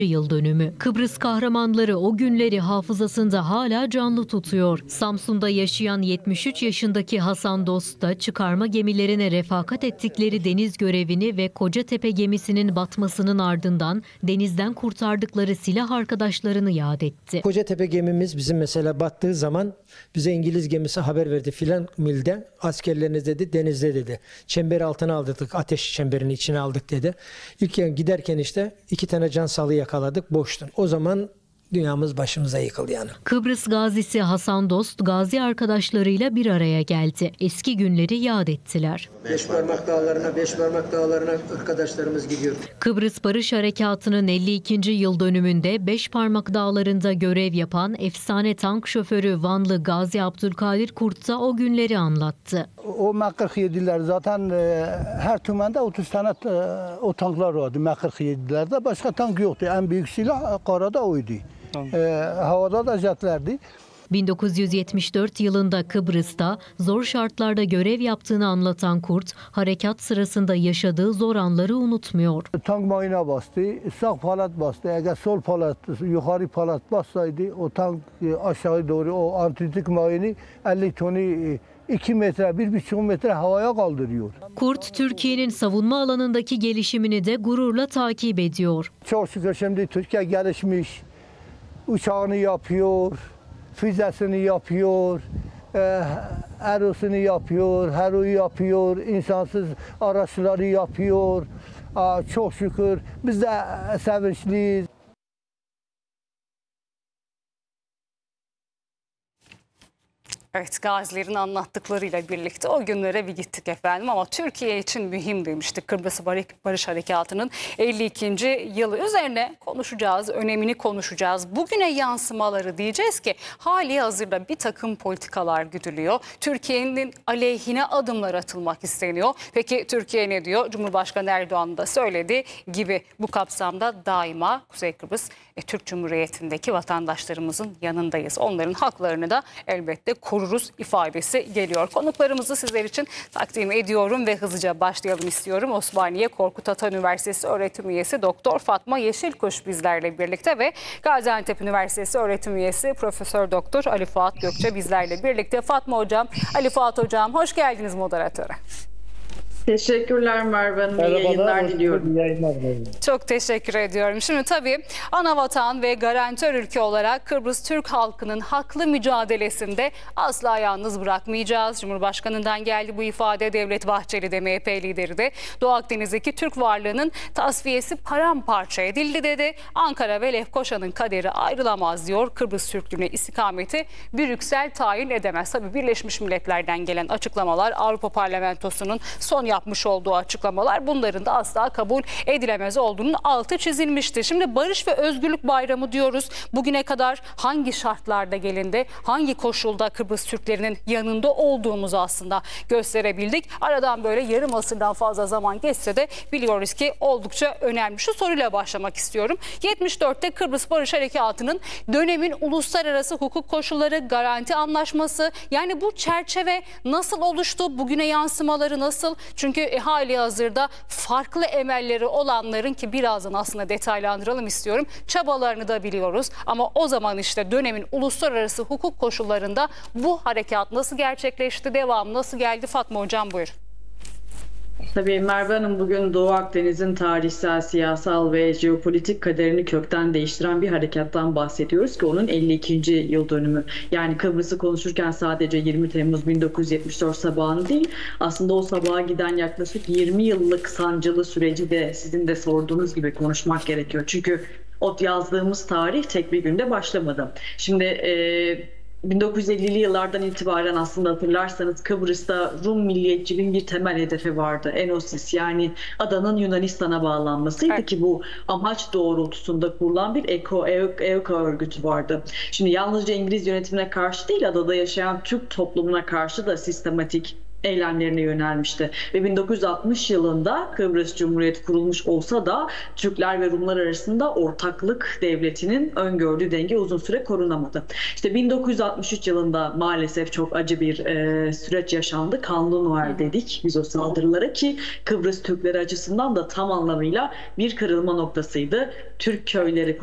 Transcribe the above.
yıl dönümü. Kıbrıs kahramanları o günleri hafızasında hala canlı tutuyor. Samsun'da yaşayan 73 yaşındaki Hasan Dost da çıkarma gemilerine refakat ettikleri deniz görevini ve Kocatepe gemisinin batmasının ardından denizden kurtardıkları silah arkadaşlarını yad etti. Kocatepe gemimiz bizim mesela battığı zaman bize İngiliz gemisi haber verdi. Filan milde askerleriniz dedi denizde dedi. Çemberi altına aldık, ateş çemberinin içine aldık dedi. İlk giderken işte 2 tane can sağlığı yakaladık, boştun. O zaman dünyamız başımıza yıkıldı yani. Kıbrıs gazisi Hasan Dost, gazi arkadaşlarıyla bir araya geldi. Eski günleri yad ettiler. Beşparmak dağlarına arkadaşlarımız gidiyor. Kıbrıs Barış Harekatı'nın 52. yıl dönümünde Beşparmak Dağları'nda görev yapan efsane tank şoförü Vanlı Gazi Abdülkadir Kurt da o günleri anlattı. O M47'ler zaten her tümende 30 tane o tanklar vardı M47'lerde. Başka tank yoktu. En büyük silah karada oydu. Havada da jetlerdi. 1974 yılında Kıbrıs'ta zor şartlarda görev yaptığını anlatan Kurt, harekat sırasında yaşadığı zor anları unutmuyor. Tank mayına bastı, sağ palat bastı. Eğer sol palat, yukarı palat bassaydı o tank aşağı doğru o antitik mayını 50 tonu 2 metre, 1,5 metre havaya kaldırıyor. Kurt, Türkiye'nin savunma alanındaki gelişimini de gururla takip ediyor. Çok şükür şimdi Türkiye gelişmiş, uçağını yapıyor, füzesini yapıyor, Eros'unu yapıyor, Hero'yu yapıyor, insansız araçları yapıyor. Çok şükür biz de sevinçliyiz. Evet, gazilerin anlattıklarıyla birlikte o günlere bir gittik efendim ama Türkiye için mühim demiştik. Kıbrıs Barış Harekatı'nın 52. yılı üzerine konuşacağız, önemini konuşacağız. Bugüne yansımaları diyeceğiz ki hali hazırda bir takım politikalar güdülüyor. Türkiye'nin aleyhine adımlar atılmak isteniyor. Peki Türkiye ne diyor? Cumhurbaşkanı Erdoğan da söylediği gibi bu kapsamda daima Kuzey Kıbrıs Türk Cumhuriyeti'ndeki vatandaşlarımızın yanındayız. Onların haklarını da elbette koruruz ifadesi geliyor. Konuklarımızı sizler için takdim ediyorum ve hızlıca başlayalım istiyorum. Osmaniye Korkut Ata Üniversitesi öğretim üyesi Doktor Fatma Yeşilkuş bizlerle birlikte ve Gaziantep Üniversitesi öğretim üyesi Profesör Doktor Ali Fuat Gökçe bizlerle birlikte. Fatma Hocam, Ali Fuat Hocam hoş geldiniz moderatöre. Teşekkürler Merve Hanım. İyi yayınlar diliyorum. Çok teşekkür ediyorum. Şimdi tabii anavatan ve garantör ülke olarak Kıbrıs Türk halkının haklı mücadelesinde asla yalnız bırakmayacağız. Cumhurbaşkanından geldi bu ifade. Devlet Bahçeli de MHP lideri de Doğu Akdeniz'deki Türk varlığının tasfiyesi paramparça edildi dedi. Ankara ve Lefkoşa'nın kaderi ayrılamaz diyor. Kıbrıs Türklüğüne istikameti Brüksel tayin edemez. Tabii Birleşmiş Milletler'den gelen açıklamalar, Avrupa Parlamentosu'nun son yapmış olduğu açıklamalar bunların da asla kabul edilemez olduğunun altı çizilmişti. Şimdi Barış ve Özgürlük Bayramı diyoruz. Bugüne kadar hangi şartlarda gelindi, hangi koşulda Kıbrıs Türklerinin yanında olduğumuzu aslında gösterebildik. Aradan böyle yarım asırdan fazla zaman geçse de biliyoruz ki oldukça önemli. Şu soruyla başlamak istiyorum. 74'te Kıbrıs Barış Harekatı'nın dönemin uluslararası hukuk koşulları, garanti anlaşması, yani bu çerçeve nasıl oluştu, bugüne yansımaları nasıl? Çünkü hali hazırda farklı emelleri olanların, ki birazdan aslında detaylandıralım istiyorum, çabalarını da biliyoruz. Ama o zaman işte dönemin uluslararası hukuk koşullarında bu harekat nasıl gerçekleşti, devam nasıl geldi? Fatma Hocam buyur. Tabii Merve Hanım, bugün Doğu Akdeniz'in tarihsel, siyasal ve jeopolitik kaderini kökten değiştiren bir harekattan bahsediyoruz ki onun 52. yıl dönümü. Yani Kıbrıs'ı konuşurken sadece 20 Temmuz 1974 sabahını değil, aslında o sabaha giden yaklaşık 20 yıllık sancılı süreci de sizin de sorduğunuz gibi konuşmak gerekiyor. Çünkü o yazdığımız tarih tek bir günde başlamadı. Şimdi 1950'li yıllardan itibaren aslında hatırlarsanız Kıbrıs'ta Rum milliyetçiliğin bir temel hedefi vardı. Enosis, yani adanın Yunanistan'a bağlanmasıydı, evet. Ki bu amaç doğrultusunda kurulan bir EUKA örgütü vardı. Şimdi yalnızca İngiliz yönetimine karşı değil, adada yaşayan Türk toplumuna karşı da sistematik eylemlerine yönelmişti. Ve 1960 yılında Kıbrıs Cumhuriyeti kurulmuş olsa da Türkler ve Rumlar arasında ortaklık devletinin öngördüğü denge uzun süre korunamadı. İşte 1963 yılında maalesef çok acı bir süreç yaşandı. Kanlı Noel dedik biz o saldırılara, ki Kıbrıs Türkleri açısından da tam anlamıyla bir kırılma noktasıydı. Türk köyleri